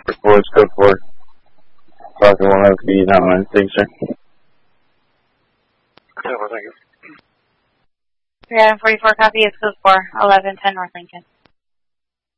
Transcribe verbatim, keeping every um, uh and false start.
four is code four. Falcon one oh B, not one. Thanks, sir. Code four, thank you. three forty-four copy is code four, eleven ten North Lincoln.